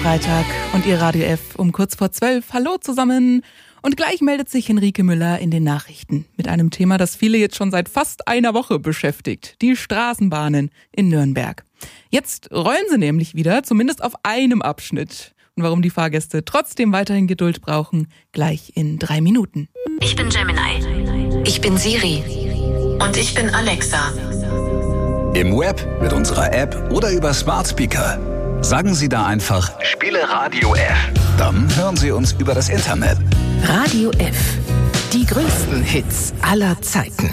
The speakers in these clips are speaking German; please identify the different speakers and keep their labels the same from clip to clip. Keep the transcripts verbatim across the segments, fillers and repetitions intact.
Speaker 1: Freitag und Ihr Radio F um kurz vor zwölf. Hallo zusammen. Und gleich meldet sich Henrike Müller in den Nachrichten mit einem Thema, das viele jetzt schon seit fast einer Woche beschäftigt. Die Straßenbahnen in Nürnberg. Jetzt rollen sie nämlich wieder, zumindest auf einem Abschnitt. Und warum die Fahrgäste trotzdem weiterhin Geduld brauchen, gleich in drei Minuten.
Speaker 2: Ich bin Gemini. Ich bin Siri. Und ich bin Alexa.
Speaker 3: Im Web, mit unserer App oder über Smart Speaker. Sagen Sie da einfach, spiele Radio F. Dann hören Sie uns über das Internet.
Speaker 4: Radio F. Die größten Hits aller Zeiten.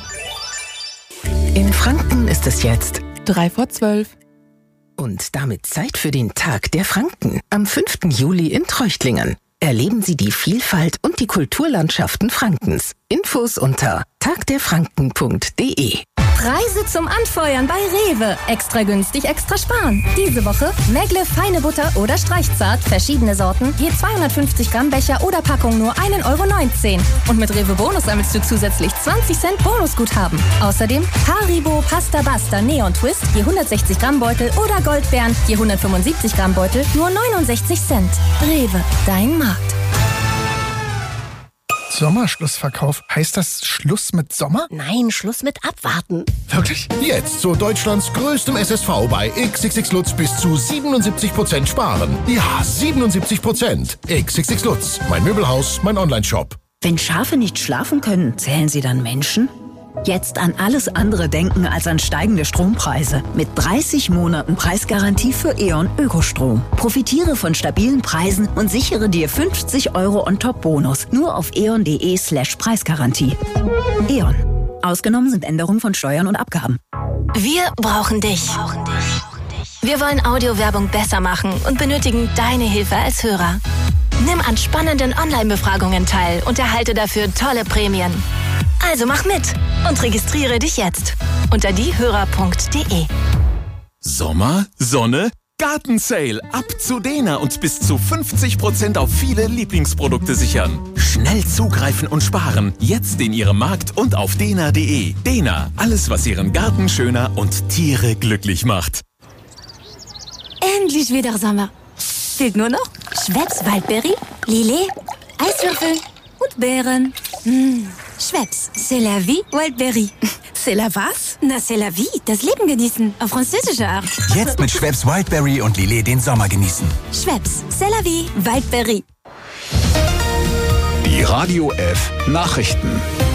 Speaker 4: In Franken ist es jetzt
Speaker 1: Drei vor zwölf.
Speaker 4: Und damit Zeit für den Tag der Franken. Am fünften Juli in Treuchtlingen. Erleben Sie die Vielfalt und die Kulturlandschaften Frankens. Infos unter tagderfranken punkt de.
Speaker 5: Preise zum Anfeuern bei Rewe. Extra günstig, extra sparen. Diese Woche Megle, feine Butter oder Streichzart, verschiedene Sorten, je zweihundertfünfzig Gramm Becher oder Packung nur ein Euro neunzehn. Und mit Rewe Bonus sammelst du zusätzlich zwanzig Cent Bonusguthaben. Außerdem Haribo, Pasta Basta, Neon Twist, je hundertsechzig Gramm Beutel oder Goldbeeren, je hundertfünfundsiebzig Gramm Beutel, nur neunundsechzig Cent. Rewe, dein Markt.
Speaker 6: Sommerschlussverkauf. Heißt das Schluss mit Sommer?
Speaker 7: Nein, Schluss mit Abwarten.
Speaker 6: Wirklich?
Speaker 8: Jetzt zu Deutschlands größtem S S V bei X X X Lutz bis zu siebenundsiebzig Prozent sparen. Ja, siebenundsiebzig Prozent. X X X Lutz, mein Möbelhaus, mein Onlineshop.
Speaker 9: Wenn Schafe nicht schlafen können, zählen sie dann Menschen? Jetzt an alles andere denken als an steigende Strompreise. Mit dreißig Monaten Preisgarantie für E.ON Ökostrom. Profitiere von stabilen Preisen und sichere dir fünfzig Euro On-Top-Bonus. Nur auf eon.de slash Preisgarantie. E.ON. Ausgenommen sind Änderungen von Steuern und Abgaben.
Speaker 2: Wir brauchen dich. Wir wollen Audiowerbung besser machen und benötigen deine Hilfe als Hörer. Nimm an spannenden Online-Befragungen teil und erhalte dafür tolle Prämien. Also mach mit und registriere dich jetzt unter diehörer punkt de.
Speaker 10: Sommer, Sonne, Gartensale. Ab zu Dena und bis zu fünfzig Prozent auf viele Lieblingsprodukte sichern. Schnell zugreifen und sparen. Jetzt in Ihrem Markt und auf dena punkt de. Dena, alles was Ihren Garten schöner und Tiere glücklich macht.
Speaker 5: Endlich wieder Sommer. Fehlt nur noch Schweppes Waldberry, Lillet, Eiswürfel und Beeren. Mmh. Schweppes, c'est la vie, Wildberry.
Speaker 7: C'est la was?
Speaker 5: Na, c'est la vie, das Leben genießen, auf französische Art.
Speaker 3: Jetzt mit Schweppes Wildberry und Lillet den Sommer genießen.
Speaker 5: Schweppes, c'est la vie, Wildberry.
Speaker 3: Die Radio F Nachrichten.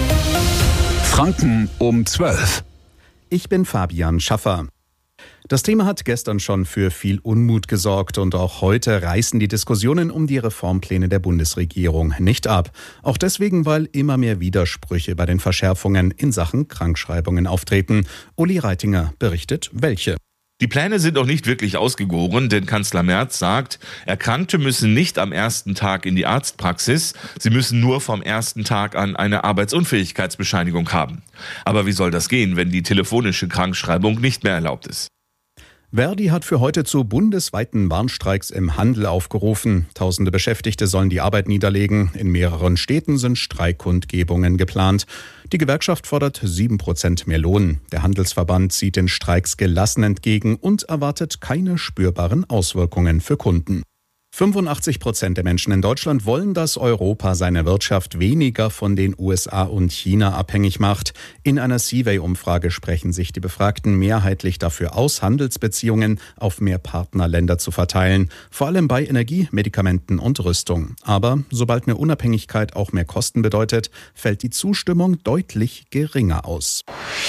Speaker 3: Franken um zwölf.
Speaker 11: Ich bin Fabian Schaffer. Das Thema hat gestern schon für viel Unmut gesorgt und auch heute reißen die Diskussionen um die Reformpläne der Bundesregierung nicht ab. Auch deswegen, weil immer mehr Widersprüche bei den Verschärfungen in Sachen Krankschreibungen auftreten. Uli Reitinger berichtet, welche.
Speaker 12: Die Pläne sind noch nicht wirklich ausgegoren, denn Kanzler Merz sagt, Erkrankte müssen nicht am ersten Tag in die Arztpraxis, sie müssen nur vom ersten Tag an eine Arbeitsunfähigkeitsbescheinigung haben. Aber wie soll das gehen, wenn die telefonische Krankschreibung nicht mehr erlaubt ist?
Speaker 11: Verdi hat für heute zu bundesweiten Warnstreiks im Handel aufgerufen. Tausende Beschäftigte sollen die Arbeit niederlegen. In mehreren Städten sind Streikkundgebungen geplant. Die Gewerkschaft fordert sieben Prozent mehr Lohn. Der Handelsverband sieht den Streiks gelassen entgegen und erwartet keine spürbaren Auswirkungen für Kunden. fünfundachtzig Prozent der Menschen in Deutschland wollen, dass Europa seine Wirtschaft weniger von den U S A und China abhängig macht. In einer Seavey-Umfrage sprechen sich die Befragten mehrheitlich dafür aus, Handelsbeziehungen auf mehr Partnerländer zu verteilen, vor allem bei Energie, Medikamenten und Rüstung. Aber sobald mehr Unabhängigkeit auch mehr Kosten bedeutet, fällt die Zustimmung deutlich geringer aus.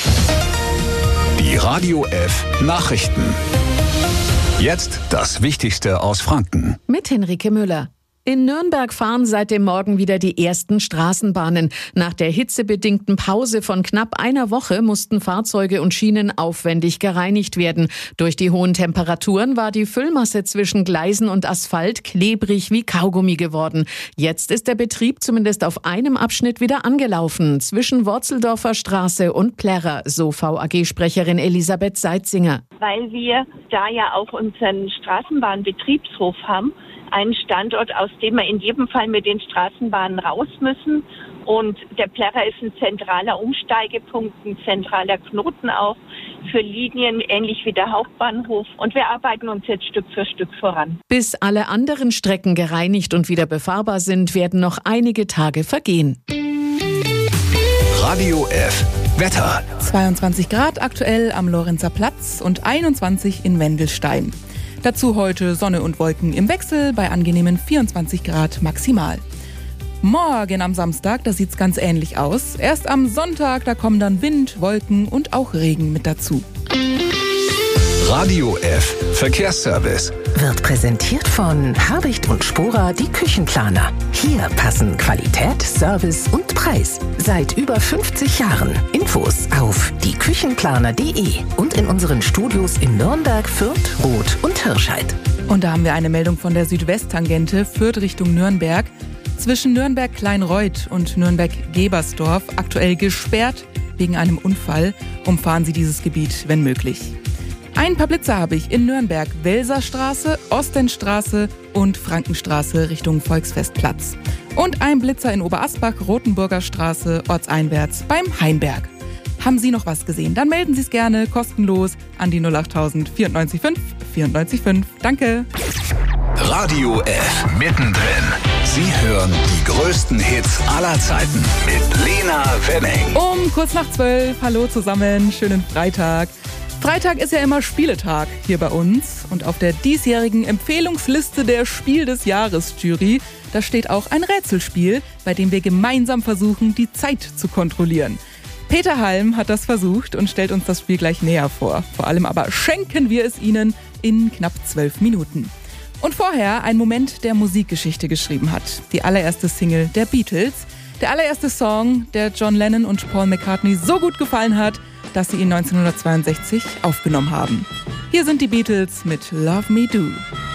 Speaker 3: Die Radio F Nachrichten. Jetzt das Wichtigste aus Franken.
Speaker 4: Mit Henrike Müller. In Nürnberg fahren seit dem Morgen wieder die ersten Straßenbahnen. Nach der hitzebedingten Pause von knapp einer Woche mussten Fahrzeuge und Schienen aufwendig gereinigt werden. Durch die hohen Temperaturen war die Füllmasse zwischen Gleisen und Asphalt klebrig wie Kaugummi geworden. Jetzt ist der Betrieb zumindest auf einem Abschnitt wieder angelaufen, zwischen Worzeldorfer Straße und Plärrer, so V A G-Sprecherin Elisabeth Seitzinger.
Speaker 13: Weil wir da ja auch unseren Straßenbahnbetriebshof haben, einen Standort, aus dem wir in jedem Fall mit den Straßenbahnen raus müssen. Und der Plärrer ist ein zentraler Umsteigepunkt, ein zentraler Knoten auch. für Linien, ähnlich wie der Hauptbahnhof. Und wir arbeiten uns jetzt Stück für Stück voran.
Speaker 4: Bis alle anderen Strecken gereinigt und wieder befahrbar sind, werden noch einige Tage vergehen.
Speaker 3: Radio F. Wetter.
Speaker 1: zweiundzwanzig Grad aktuell am Lorenzer Platz und einundzwanzig in Wendelstein. Dazu heute Sonne und Wolken im Wechsel bei angenehmen vierundzwanzig Grad maximal. Morgen am Samstag, da sieht's ganz ähnlich aus. Erst am Sonntag, da kommen dann Wind, Wolken und auch Regen mit dazu.
Speaker 3: Radio F. Verkehrsservice.
Speaker 14: Wird präsentiert von Habicht und Spora, die Küchenplaner. Hier passen Qualität, Service und Preis. Seit über fünfzig Jahren. Infos auf die küchenplaner punkt de und in unseren Studios in Nürnberg, Fürth, Roth und Hirscheid.
Speaker 1: Und da haben wir eine Meldung von der Südwesttangente, Fürth Richtung Nürnberg. Zwischen Nürnberg-Kleinreuth und Nürnberg-Gebersdorf aktuell gesperrt wegen einem Unfall. Umfahren Sie dieses Gebiet, wenn möglich. Ein paar Blitzer habe ich in Nürnberg, Welserstraße, Ostenstraße und Frankenstraße Richtung Volksfestplatz. Und ein Blitzer in Oberasbach, Rothenburger Straße, ortseinwärts beim Hainberg. Haben Sie noch was gesehen? Dann melden Sie es gerne kostenlos an die null achttausend vierundneunzig fünf vierundneunzig fünf. Danke.
Speaker 3: Radio F. Mittendrin. Sie hören die größten Hits aller Zeiten mit Lena Wenning.
Speaker 1: Um kurz nach zwölf. Hallo zusammen. Schönen Freitag. Freitag ist ja immer Spieletag hier bei uns und auf der diesjährigen Empfehlungsliste der Spiel des Jahres Jury, da steht auch ein Rätselspiel, bei dem wir gemeinsam versuchen, die Zeit zu kontrollieren. Peter Halm hat das versucht und stellt uns das Spiel gleich näher vor. Vor allem aber schenken wir es Ihnen in knapp zwölf Minuten. Und vorher ein Moment, der Musikgeschichte geschrieben hat. Die allererste Single der Beatles. Der allererste Song, der John Lennon und Paul McCartney so gut gefallen hat, dass sie ihn neunzehnhundertzweiundsechzig aufgenommen haben. Hier sind die Beatles mit Love Me Do.